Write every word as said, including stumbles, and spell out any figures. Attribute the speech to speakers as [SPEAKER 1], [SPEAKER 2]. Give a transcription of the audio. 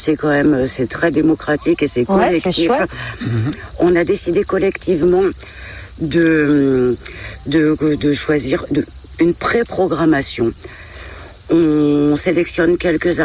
[SPEAKER 1] C'est quand même, c'est très démocratique et c'est collectif.
[SPEAKER 2] Ouais, c'est
[SPEAKER 1] On a décidé collectivement de, de, de choisir de, une pré-programmation. On sélectionne quelques